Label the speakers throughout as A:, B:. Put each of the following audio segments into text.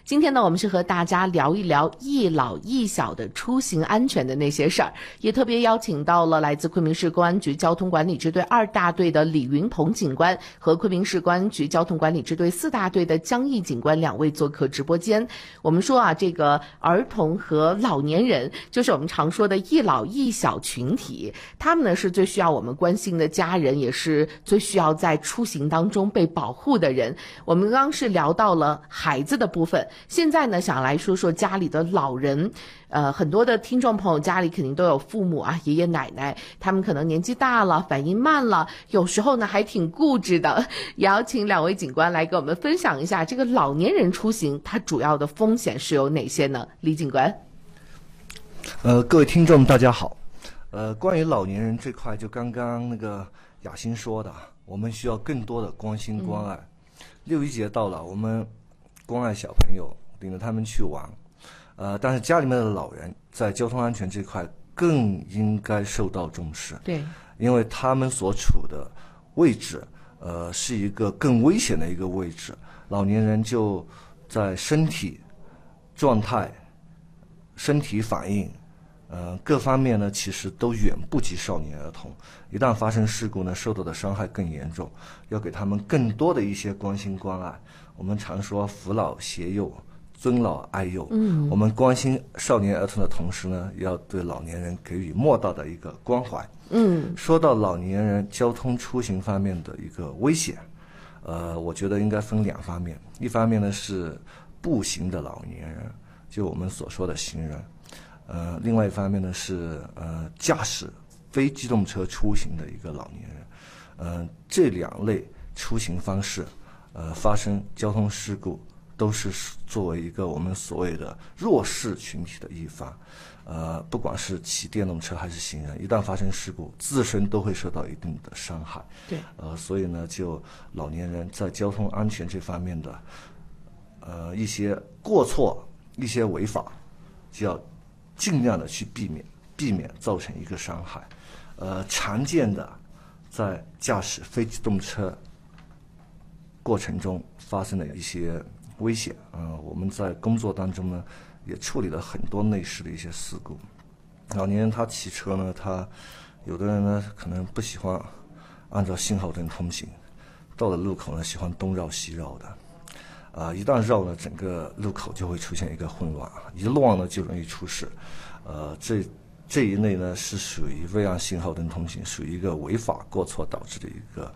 A: 今天呢，我们是和大家聊一聊一老一小的出行安全的那些事儿，也特别邀请到了来自昆明市公安局交通管理支队2大队的李云鹏警官和昆明市公安局交通管理支队4大队的江毅警官2位做客直播间。我们说啊，这个儿童和老年人，就是我们常说的一老一小群体，他们呢是最需要我们关心的家人，也是最需要在出行当中被保护的人。我们刚刚是聊到了孩子的部分，现在呢想来说说家里的老人。很多的听众朋友家里肯定都有父母啊，爷爷奶奶，他们可能年纪大了，反应慢了，有时候呢还挺固执的。也要请2位警官来给我们分享一下这个老年人出行它主要的风险是有哪些呢？李警官。
B: 各位听众大家好。关于老年人这块，就刚刚那个雅欣说的，我们需要更多的关心关爱。6·1节到了，我们关爱小朋友，领着他们去玩。但是家里面的老人在交通安全这块更应该受到重视。
A: 对，
B: 因为他们所处的位置，是一个更危险的一个位置。老年人就在身体状态、身体反应，各方面呢，其实都远不及少年儿童。一旦发生事故呢，受到的伤害更严重，要给他们更多的一些关心关爱。我们常说扶老携幼，尊老爱幼。我们关心少年儿童的同时呢，要对老年人给予莫大的一个关怀。说到老年人交通出行方面的一个危险，我觉得应该分2方面。一方面呢是步行的老年人，就我们所说的行人。另外一方面呢是驾驶非机动车出行的一个老年人。这2类出行方式，发生交通事故都是作为一个我们所谓的弱势群体的一方。不管是骑电动车还是行人，一旦发生事故，自身都会受到一定的伤害。
A: 对，
B: 所以呢，就老年人在交通安全这方面的一些过错、一些违法，就要尽量的去避免造成一个伤害。常见的在驾驶非机动车过程中发生的一些危险，我们在工作当中呢，也处理了很多类似的一些事故。老年人他骑车呢，他有的人呢可能不喜欢按照信号灯通行，到了路口呢喜欢东绕西绕的。一旦绕呢，整个路口就会出现一个混乱，一乱呢就容易出事。这一类呢是属于未按信号灯通行，属于一个违法过错导致的一个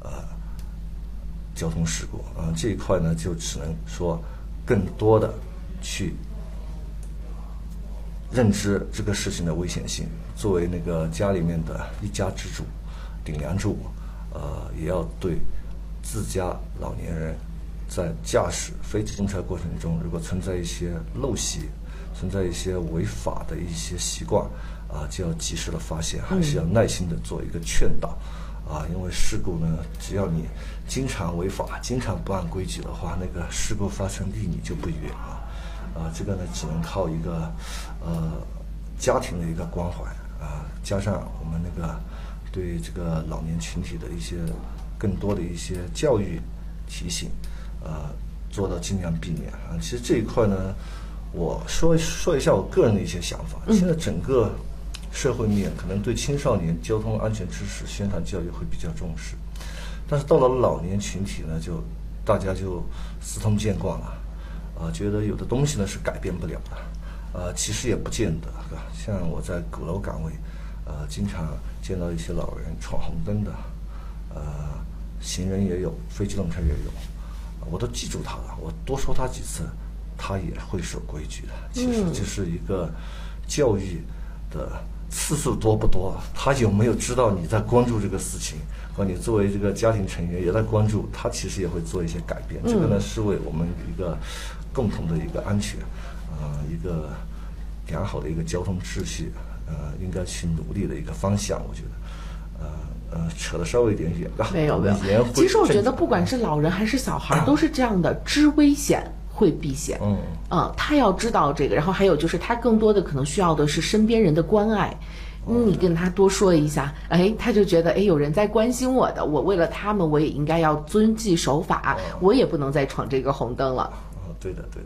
B: 交通事故。这一块呢就只能说更多的去认知这个事情的危险性。作为那个家里面的一家之主、顶梁柱，也要对自家老年人在驾驶非机动车过程中，如果存在一些陋习，存在一些违法的一些习惯，就要及时的发现，还是要耐心的做一个劝导。因为事故呢，只要你经常违法、经常不按规矩的话，那个事故发生离你就不远了。这个呢，只能靠一个家庭的一个关怀，加上我们那个对这个老年群体的一些更多的一些教育提醒，做到尽量避免。其实这一块呢，我说一下我个人的一些想法。现在整个社会面可能对青少年交通安全知识宣传教育会比较重视，但是到了老年群体呢，就大家就司空见惯了，觉得有的东西呢是改变不了的。其实也不见得，像我在鼓楼岗位，经常见到一些老人闯红灯的，行人也有，非机动车也有，我都记住他了，我多说他几次，他也会守规矩的。其实就是一个教育的次数多不多，他有没有知道你在关注这个事情，和你作为这个家庭成员也在关注，他其实也会做一些改变。这个呢是为我们一个共同的一个安全，一个良好的一个交通秩序，应该去努力的一个方向。我觉得扯得稍微有点远吧。
A: 没有。其实我觉得不管是老人还是小孩，都是这样的，知危险会避险。他要知道这个，然后还有就是他更多的可能需要的是身边人的关爱。你跟他多说一下，他就觉得有人在关心我的，我为了他们我也应该要遵纪守法，我也不能再闯这个红灯了。
B: 对的。